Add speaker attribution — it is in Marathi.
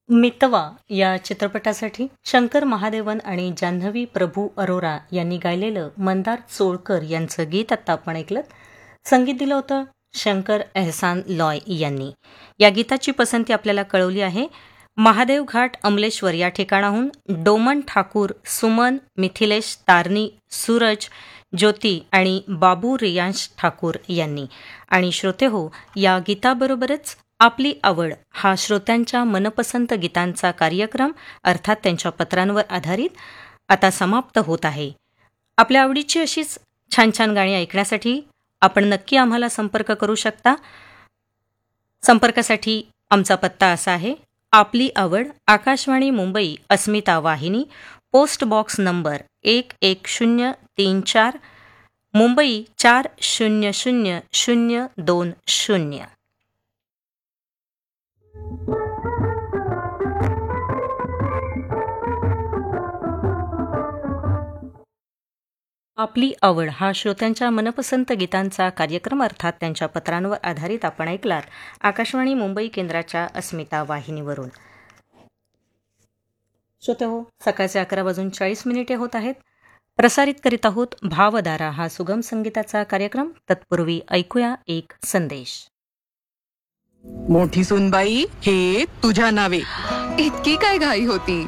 Speaker 1: मितवा या चित्रपटासाठी शंकर महादेवन आणि जान्हवी प्रभू अरोरा यांनी गायलेलं मंदार चोळकर यांचं गीत आत्ता आपण ऐकलं. संगीत दिलं होतं शंकर एहसान लॉय यांनी. या गीताची पसंती आपल्याला कळवली आहे महादेव घाट अमलेश्वर या ठिकाणाहून डोमन ठाकूर, सुमन, मिथिलेश, तारणी, सूरज, ज्योती आणि बाबू रियांश ठाकूर यांनी. आणि श्रोते हो, या गीताबरोबरच आपली आवड हा श्रोत्यांच्या मनपसंत गीतांचा कार्यक्रम अर्थात त्यांच्या पत्रांवर आधारित आता समाप्त होत आहे. आपल्या आवडीची अशीच छान छान गाणी ऐकण्यासाठी आपण नक्की आम्हाला संपर्क करू शकता. संपर्कासाठी आमचा पत्ता असा आहे आपली आवड, आकाशवाणी मुंबई, अस्मिता वाहिनी, पोस्ट बॉक्स नंबर 11034, मुंबई 400020. आपली आवड हा श्रोत्यांच्या मनपसंत गीतांचा कार्यक्रम अर्थात त्यांच्या पत्रांवर आधारित आपण ऐकलात आकाशवाणी मुंबई केंद्राच्या अस्मिता वाहिनीवरून. श्रोते हो, सकाळचे 11:40 होत आहेत. प्रसारित करीत आहोत भावधारा हा सुगम संगीताचा कार्यक्रम. तत्पूर्वी ऐकूया एक संदेश.
Speaker 2: मोठी सुनबाई, हे तुझ्या नावे.
Speaker 3: इतकी काय घाई होती?